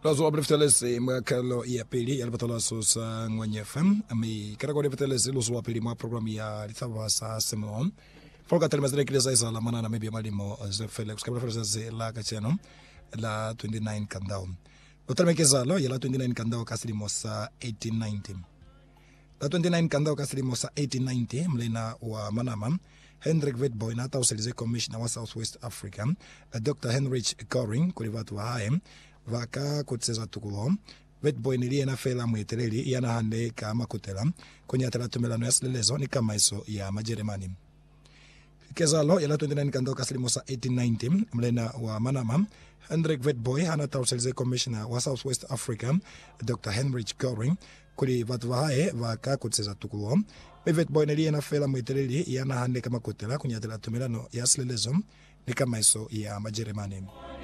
Lazo abreftele mwakalo ya pili yalipatola sosa ngwenye FM ami kada kwa defetele luso wa pili mwa programu ya lithawa sa semon folga telemazile kile za la manana maybe malimo Felix kabla frasa la kacheno la 29 kandao otamekeza lo ya la 29 kandao kasimo sa 1890 la 29 kandao kasimo sa 1890 mlena wa manama Hendrik Witbooi na tauselize commissioner wa Southwest Africa Dr. Heinrich Goring kulivatu wa hae vaka kutseza tukulo Witbooi nilie na fela mweteleli yana hande kama kutela kwenye atalatumela ya silelezo ni kama iso ya Majeremani kezalo ya la 29 kandao kasimo sa 1890 mlena wa manama Hendrik Witbooi hana tauselize commissioner wa Southwest Africa Dr. Heinrich Goring kulivatu wa hae vaka kutseza tukulo Witbooi nilie na fela mweteleli yana hande kama kutela kwenye atalatumela ya silelezo ni kama iso ya Majeremani